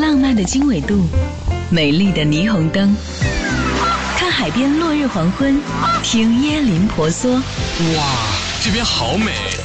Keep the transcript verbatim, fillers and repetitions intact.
浪漫的经纬度，美丽的霓虹灯，看海边落日黄昏，听椰林婆娑。 哇，这边好美。